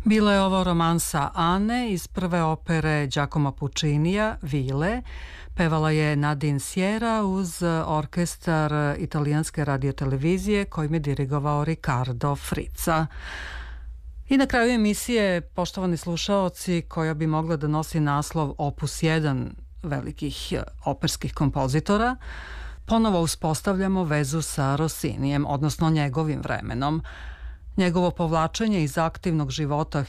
Bila je ovo romansa Ane iz prve opere Giacomo Puccinija, Vile. Pevala je Nadine Sierra uz orkestar italijanske radiotelevizije kojim je dirigovao Riccardo Frizza. I na kraju emisije, poštovani slušaoci, koja bi mogla da nosi naslov Opus 1 velikih operskih kompozitora, ponovo uspostavljamo vezu sa Rossinijem, odnosno njegovim vremenom. Njegovo povlačenje iz aktivnog života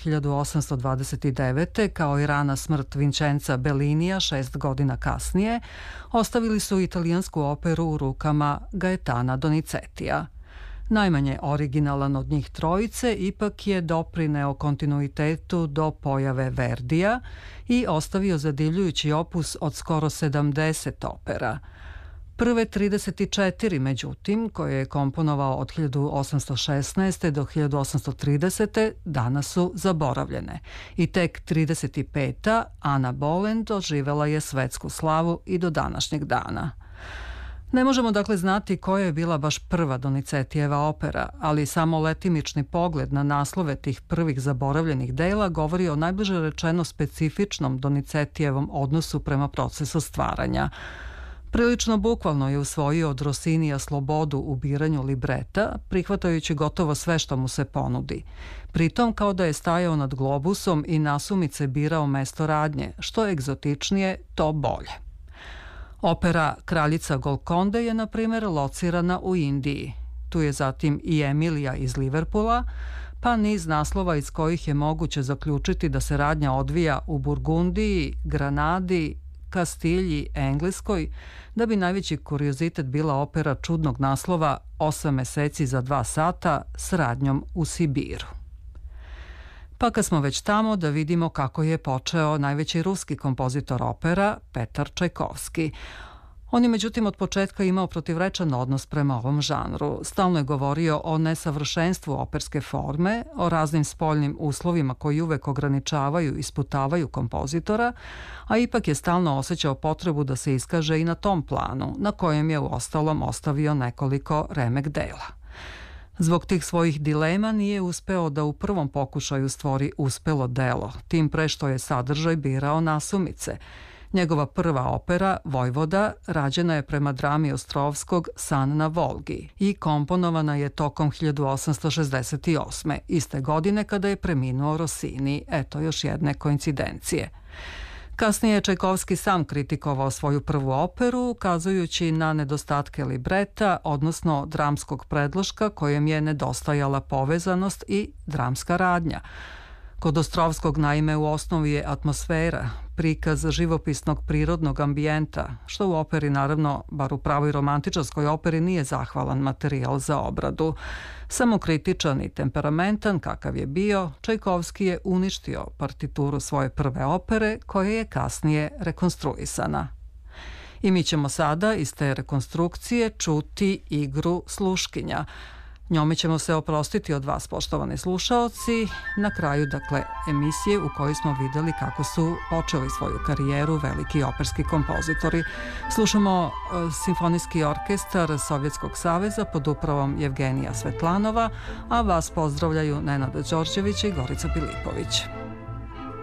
1829. kao i rana smrt Vincenza Bellinija 6 godina kasnije ostavili su italijansku operu u rukama Gaetana Donizetija. Najmanje originalan od njih trojice ipak je doprineo kontinuitetu do pojave Verdija i ostavio zadivljujući opus od skoro 70 opera. Prve 34, međutim, koje je komponovao od 1816. do 1830. danas su zaboravljene i tek 35. Ana Boleyn doživela je svetsku slavu i do današnjeg dana. Ne možemo dakle znati koja je bila baš prva Donizetijeva opera, ali samo letimični pogled na naslove tih prvih zaboravljenih dela govori o najbliže rečeno specifičnom Donizetijevom odnosu prema procesu stvaranja. Prilično bukvalno je usvojio od Rossinija slobodu u biranju libreta, prihvatajući gotovo sve što mu se ponudi. Pritom kao da je stajao nad globusom i nasumice birao mesto radnje, što egzotičnije, to bolje. Opera Kraljica Golkonde je, na primjer, locirana u Indiji. Tu je zatim i Emilija iz Liverpoola, pa niz naslova iz kojih je moguće zaključiti da se radnja odvija u Burgundiji, Granadi, Kastilji, Engleskoj, da bi najveći kuriozitet bila opera čudnog naslova 8 meseci za 2 sata s radnjom u Sibiru. Pa kad smo već tamo, da vidimo kako je počeo najveći ruski kompozitor opera Petar Čajkovski. On je međutim od početka imao protivrečan odnos prema ovom žanru. Stalno je govorio o nesavršenstvu operske forme, o raznim spoljnim uslovima koji uvek ograničavaju i sputavaju kompozitora, a ipak je stalno osjećao potrebu da se iskaže i na tom planu, na kojem je uostalom ostavio nekoliko remek dela. Zbog tih svojih dilema nije uspeo da u prvom pokušaju stvori uspelo delo, tim pre što je sadržaj birao nasumice. Njegova prva opera, Vojvoda, rađena je prema drami Ostrovskog San na Volgi i komponovana je tokom 1868. iste godine kada je preminuo Rossini. Eto još jedne koincidencije. Kasnije je Čajkovski sam kritikovao svoju prvu operu, ukazujući na nedostatke libreta, odnosno dramskog predloška kojem je nedostajala povezanost i dramska radnja. Kod Ostrovskog naime u osnovi je atmosfera, prikaz živopisnog prirodnog ambijenta, što u operi naravno, bar u pravoj romantičarskoj operi, nije zahvalan materijal za obradu. Samokritičan i temperamentan kakav je bio, Čajkovski je uništio partituru svoje prve opere koja je kasnije rekonstruisana. I mi ćemo sada iz te rekonstrukcije čuti igru Sluškinja. Njome ćemo se oprostiti od vas, poštovani slušaoci, na kraju, dakle, emisije u kojoj smo videli kako su počeli svoju karijeru veliki operski kompozitori. Slušamo Simfonijski orkestar Sovjetskog saveza pod upravom Jevgenija Svetlanova, a vas pozdravljaju Nenad Đorđević i Gorica Pilipović.